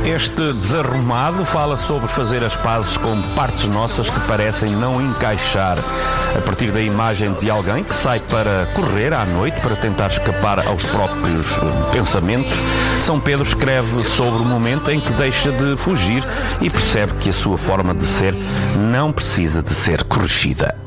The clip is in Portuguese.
Este desarrumado fala sobre fazer as pazes com partes nossas que parecem não encaixar. A partir da imagem de alguém que sai para correr à noite para tentar escapar aos próprios pensamentos, São Pedro escreve sobre o momento em que deixa de fugir e percebe que a sua forma de ser não precisa de ser corrigida.